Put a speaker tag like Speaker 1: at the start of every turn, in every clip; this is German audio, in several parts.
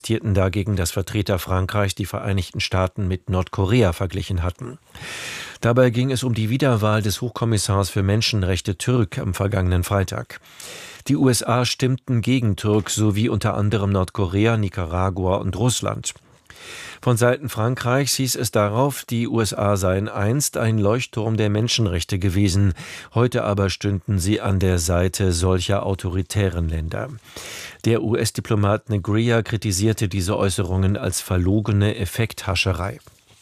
Speaker 1: dagegen, dass Vertreter Frankreichs die Vereinigten Staaten mit Nordkorea verglichen hatten. Dabei ging es um die Wiederwahl des Hochkommissars für Menschenrechte Türk am vergangenen Freitag. Die USA stimmten gegen Türk sowie unter anderem Nordkorea, Nicaragua und Russland. Von Seiten Frankreichs hieß es darauf, die USA seien einst ein Leuchtturm der Menschenrechte gewesen. Heute aber stünden sie an der Seite solcher autoritären Länder. Der US-Diplomat Negria kritisierte diese Äußerungen als verlogene Effekthascherei.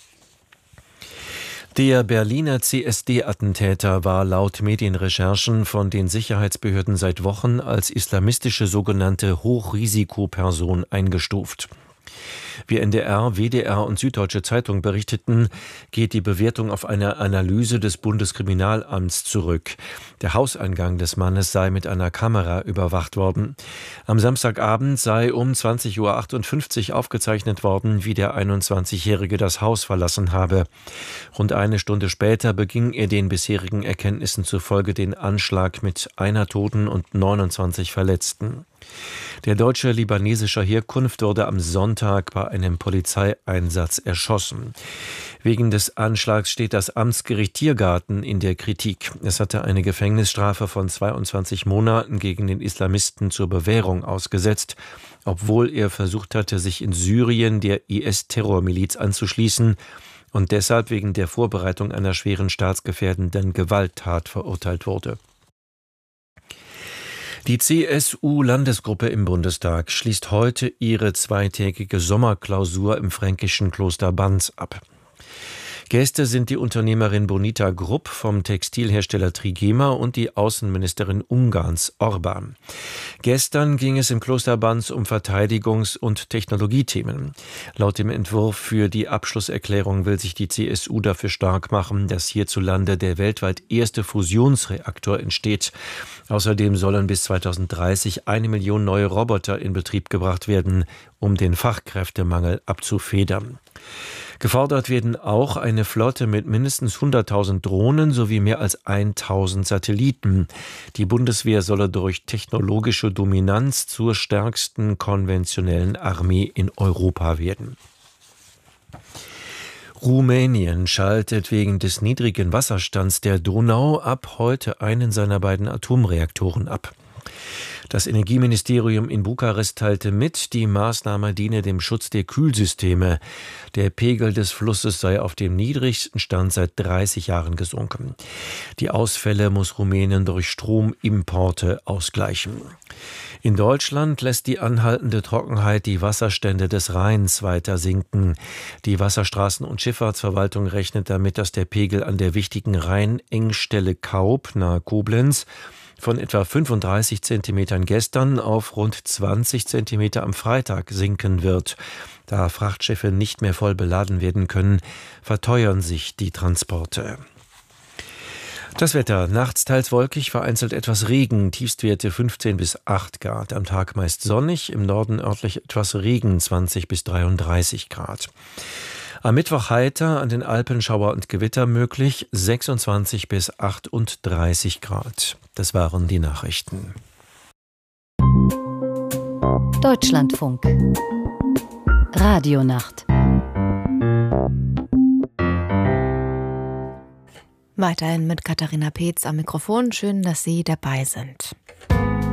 Speaker 1: Der Berliner CSD-Attentäter war laut Medienrecherchen von den Sicherheitsbehörden seit Wochen als islamistische sogenannte Hochrisikoperson eingestuft. Wie NDR, WDR und Süddeutsche Zeitung berichteten, geht die Bewertung auf eine Analyse des Bundeskriminalamts zurück. Der Hauseingang des Mannes sei mit einer Kamera überwacht worden. Am Samstagabend sei um 20:58 Uhr aufgezeichnet worden, wie der 21-Jährige das Haus verlassen habe. Rund eine Stunde später beging er den bisherigen Erkenntnissen zufolge den Anschlag mit einer Toten und 29 Verletzten. Der Deutsche libanesischer Herkunft wurde am Sonntag bei einem Polizeieinsatz erschossen. Wegen des Anschlags steht das Amtsgericht Tiergarten in der Kritik. Es hatte eine Gefängnisstrafe von 22 Monaten gegen den Islamisten zur Bewährung ausgesetzt, obwohl er versucht hatte, sich in Syrien der IS-Terrormiliz anzuschließen und deshalb wegen der Vorbereitung einer schweren staatsgefährdenden Gewalttat verurteilt wurde. Die CSU-Landesgruppe im Bundestag schließt heute ihre zweitägige Sommerklausur im fränkischen Kloster Banz ab. Gäste sind die Unternehmerin Bonita Grupp vom Textilhersteller Trigema und die Außenministerin Ungarns Orban. Gestern ging es im Kloster Banz um Verteidigungs- und Technologiethemen. Laut dem Entwurf für die Abschlusserklärung will sich die CSU dafür stark machen, dass hierzulande der weltweit erste Fusionsreaktor entsteht. Außerdem sollen bis 2030 1 Million neue Roboter in Betrieb gebracht werden, um den Fachkräftemangel abzufedern. Gefordert werden auch eine Flotte mit mindestens 100.000 Drohnen sowie mehr als 1.000 Satelliten. Die Bundeswehr solle durch technologische Dominanz zur stärksten konventionellen Armee in Europa werden. Rumänien schaltet wegen des niedrigen Wasserstands der Donau ab heute einen seiner beiden Atomreaktoren ab. Das Energieministerium in Bukarest teilte mit, die Maßnahme diene dem Schutz der Kühlsysteme. Der Pegel des Flusses sei auf dem niedrigsten Stand seit 30 Jahren gesunken. Die Ausfälle muss Rumänien durch Stromimporte ausgleichen. In Deutschland lässt die anhaltende Trockenheit die Wasserstände des Rheins weiter sinken. Die Wasserstraßen- und Schifffahrtsverwaltung rechnet damit, dass der Pegel an der wichtigen Rheinengstelle Kaub nahe Koblenz von etwa 35 Zentimetern gestern auf rund 20 Zentimeter am Freitag sinken wird. Da Frachtschiffe nicht mehr voll beladen werden können, verteuern sich die Transporte. Das Wetter: nachts teils wolkig, vereinzelt etwas Regen, Tiefstwerte 15 bis 8 Grad. Am Tag meist sonnig, im Norden örtlich etwas Regen, 20 bis 33 Grad. Am Mittwoch heiter, an den Alpen Schauer und Gewitter möglich, 26 bis 38 Grad. Das waren die Nachrichten.
Speaker 2: Deutschlandfunk. Radionacht.
Speaker 3: Weiterhin mit Katharina Peetz am Mikrofon. Schön, dass Sie dabei sind.